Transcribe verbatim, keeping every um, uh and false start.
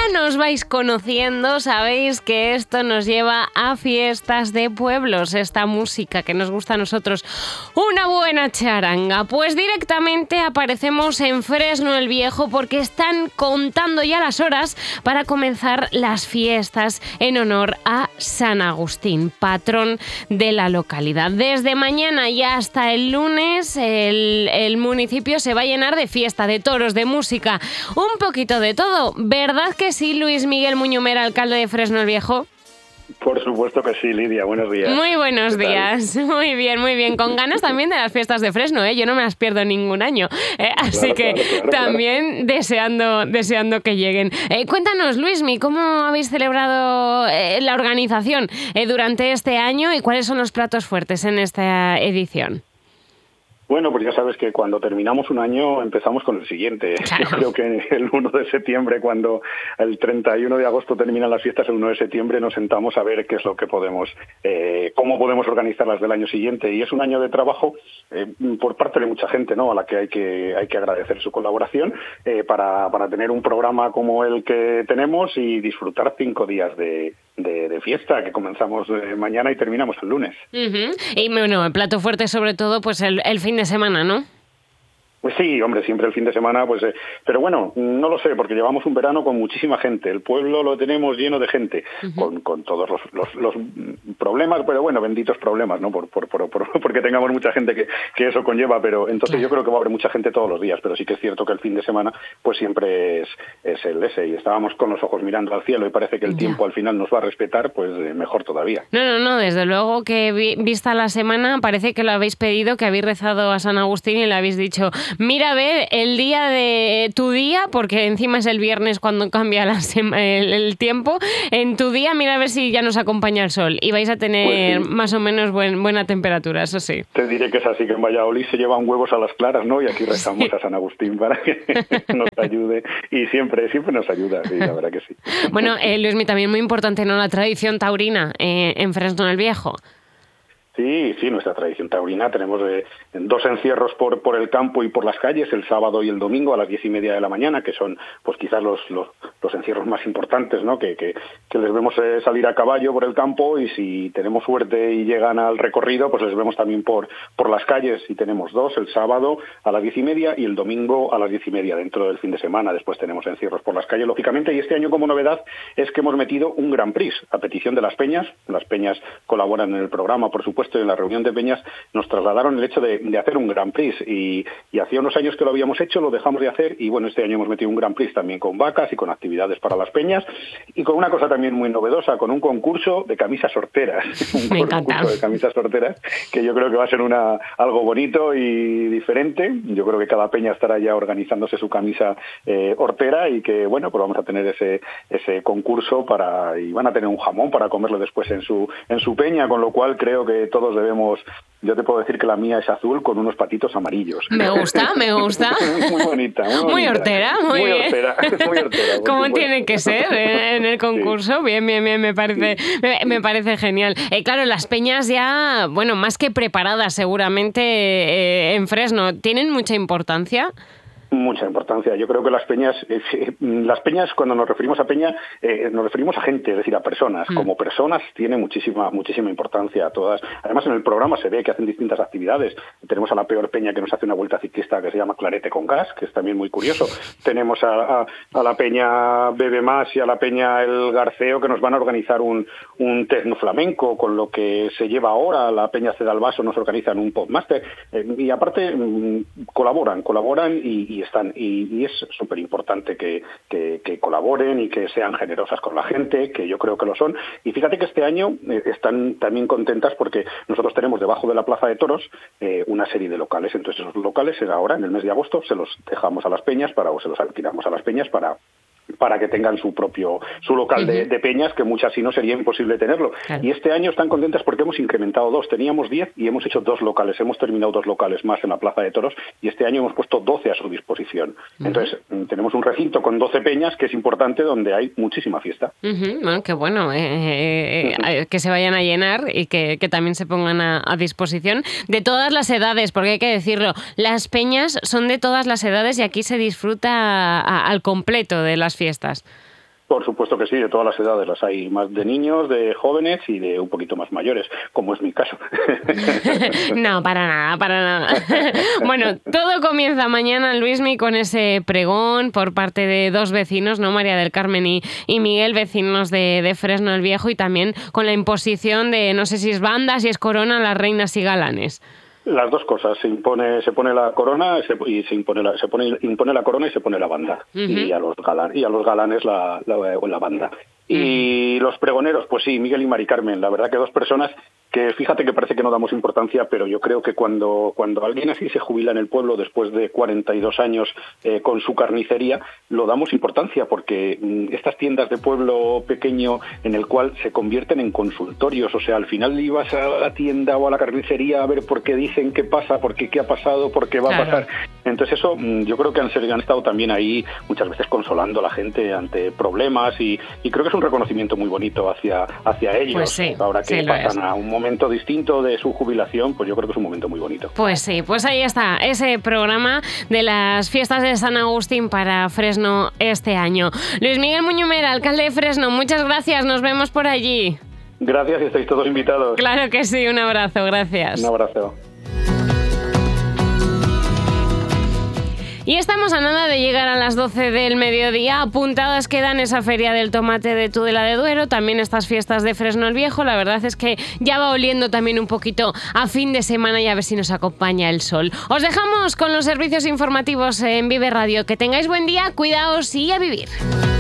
nos vais conociendo, sabéis que esto nos lleva a fiestas de pueblos, esta música que nos gusta a nosotros, una buena charanga. Pues directamente aparecemos en Fresno el Viejo porque están contando ya las horas para comenzar las fiestas en honor a San Agustín, patrón de la localidad. Desde mañana y hasta el lunes el, el municipio se va a llenar de fiesta, de toros, de música, un poquito de todo. ¿Verdad que sí, Luis Miguel Muñomer, alcalde de Fresno el Viejo? Por supuesto que sí, Lidia. Buenos días. Muy buenos días. Muy bien, muy bien. Con ganas también de las fiestas de Fresno, ¿eh? Yo no me las pierdo ningún año. Eh, así claro, que claro, claro, también claro. Deseando, deseando que lleguen. Eh, cuéntanos, Luismi, ¿cómo habéis celebrado eh, la organización eh, durante este año y cuáles son los platos fuertes en esta edición? Bueno, pues ya sabes que cuando terminamos un año empezamos con el siguiente. Claro. Yo creo que el uno de septiembre, cuando el treinta y uno de agosto terminan las fiestas, el uno de septiembre nos sentamos a ver qué es lo que podemos, eh, cómo podemos organizarlas del año siguiente. Y es un año de trabajo eh, por parte de mucha gente, ¿no? A la que hay que hay que agradecer su colaboración eh, para, para tener un programa como el que tenemos y disfrutar cinco días de, de, de fiesta, que comenzamos eh, mañana y terminamos el lunes. Uh-huh. Y bueno, el plato fuerte sobre todo, pues el, el fin de semana, ¿no? Pues sí, hombre, siempre el fin de semana, pues, eh, pero bueno, no lo sé, porque llevamos un verano con muchísima gente. El pueblo lo tenemos lleno de gente, uh-huh. con, con todos los, los, los problemas, pero bueno, benditos problemas, ¿no? Por, por, por, por, porque tengamos mucha gente que, que eso conlleva, pero entonces claro. Yo creo que va a haber mucha gente todos los días, pero sí que es cierto que el fin de semana, pues siempre es, es el ese, y estábamos con los ojos mirando al cielo y parece que el ya. tiempo al final nos va a respetar, pues eh, mejor todavía. No, no, no, desde luego que vi, vista la semana, parece que lo habéis pedido, que habéis rezado a San Agustín y le habéis dicho, mira a ver el día de tu día, porque encima es el viernes cuando cambia la sema, el, el tiempo, en tu día mira a ver si ya nos acompaña el sol y vais a tener pues sí. más o menos buen, buena temperatura, eso sí. Te diré que es así, que en Valladolid se llevan huevos a las claras, ¿no? Y aquí rezamos sí. a San Agustín para que nos ayude y siempre, siempre nos ayuda, sí, la verdad que sí. Bueno, eh, Luismi, también muy importante, ¿no? La tradición taurina eh, en Fresno el Viejo. Sí, sí, nuestra tradición taurina. Tenemos eh, dos encierros por por el campo y por las calles, el sábado y el domingo a las diez y media de la mañana, que son pues quizás los los, los encierros más importantes, ¿no? Que, que, que les vemos eh, salir a caballo por el campo y si tenemos suerte y llegan al recorrido, pues les vemos también por por las calles y tenemos dos, el sábado a las diez y media y el domingo a las diez y media dentro del fin de semana. Después tenemos encierros por las calles, lógicamente, y este año como novedad es que hemos metido un Gran Prix a petición de las peñas. Las peñas colaboran en el programa, por supuesto. En la reunión de peñas nos trasladaron el hecho de, de hacer un Grand Prix y, y hacía unos años que lo habíamos hecho, lo dejamos de hacer y bueno, este año hemos metido un Grand Prix también con vacas y con actividades para las peñas y con una cosa también muy novedosa, con un concurso de camisas horteras. Un Me encanta. concurso de camisas horteras que yo creo que va a ser una algo bonito y diferente. Yo creo que cada peña estará ya organizándose su camisa eh, hortera y que bueno, pues vamos a tener ese ese concurso para y van a tener un jamón para comerlo después en su en su peña, con lo cual creo que todos debemos, yo te puedo decir que la mía es azul con unos patitos amarillos. Me gusta, me gusta. Muy bonita, muy bonita. Muy hortera, muy, muy bien. Hortera, muy hortera. Como tiene que ser en el concurso, sí. bien, bien, bien, me parece, sí. me, me parece genial. Eh, claro, las peñas ya, bueno, más que preparadas seguramente eh, en Fresno, ¿tienen mucha importancia? Mucha importancia. Yo creo que las peñas, eh, las peñas cuando nos referimos a peña, eh, nos referimos a gente, es decir, a personas. Mm. Como personas tiene muchísima muchísima importancia a todas. Además en el programa se ve que hacen distintas actividades. Tenemos a la peor peña que nos hace una vuelta ciclista que se llama Clarete con gas, que es también muy curioso. Tenemos a, a, a la peña Bebe Más y a la peña El Garceo que nos van a organizar un, un tecno flamenco con lo que se lleva ahora. La peña Cedalvaso nos organizan un popmaster eh, y aparte mm, colaboran, colaboran y, y están y, y es súper importante que, que, que colaboren y que sean generosas con la gente, que yo creo que lo son. Y fíjate que este año eh, están también contentas porque nosotros tenemos debajo de la Plaza de Toros eh, una serie de locales. Entonces esos locales ahora, en el mes de agosto, se los dejamos a las peñas para o se los alquilamos a las peñas para para que tengan su propio su local uh-huh. de, de peñas, que muchas si no sería imposible tenerlo. Claro. Y este año están contentas porque hemos incrementado dos. Teníamos diez y hemos hecho dos locales. Hemos terminado dos locales más en la Plaza de Toros y este año hemos puesto doce a su disposición. Uh-huh. Entonces, tenemos un recinto con doce peñas, que es importante, donde hay muchísima fiesta. Uh-huh. Bueno, qué bueno. Eh, eh, uh-huh. eh, que se vayan a llenar y que, que también se pongan a, a disposición de todas las edades, porque hay que decirlo, las peñas son de todas las edades y aquí se disfruta a, a, al completo de las fiestas. Por supuesto que sí, de todas las edades las hay, más de niños, de jóvenes y de un poquito más mayores, como es mi caso. No, para nada, para nada. Bueno, todo comienza mañana, Luismi, con ese pregón por parte de dos vecinos, ¿no? María del Carmen y, y Miguel, vecinos de, de Fresno el Viejo, y también con la imposición de, no sé si es banda, si es corona, las reinas y galanes. Las dos cosas, se impone, se pone la corona se, y se impone la, se pone, impone la corona y se pone la banda, uh-huh. y a los galan, y a los galanes la, la, la banda. Uh-huh. Y los pregoneros, pues sí, Miguel y Mari Carmen, la verdad que dos personas que fíjate que parece que no damos importancia, pero yo creo que cuando, cuando alguien así se jubila en el pueblo después de cuarenta y dos años eh, con su carnicería, lo damos importancia porque mm, estas tiendas de pueblo pequeño en el cual se convierten en consultorios, o sea, al final ibas a la tienda o a la carnicería a ver por qué dicen qué pasa, por qué, qué ha pasado, por qué va claro. a pasar. Entonces eso, mm, yo creo que han, han estado también ahí muchas veces consolando a la gente ante problemas y, y creo que es un reconocimiento muy bonito hacia, hacia ellos. Pues sí, ahora que sí pasan a un momento distinto de su jubilación, pues yo creo que es un momento muy bonito. Pues sí, pues ahí está, ese programa de las fiestas de San Agustín para Fresno este año. Luis Miguel Muñumera, alcalde de Fresno, muchas gracias, nos vemos por allí. Gracias y estáis todos invitados. Claro que sí, un abrazo, gracias. Un abrazo. Y estamos a nada de llegar a las doce del mediodía. Apuntadas quedan esa feria del tomate de Tudela de Duero, también estas fiestas de Fresno el Viejo. La verdad es que ya va oliendo también un poquito a fin de semana y a ver si nos acompaña el sol. Os dejamos con los servicios informativos en Vive Radio. Que tengáis buen día, cuidaos y a vivir.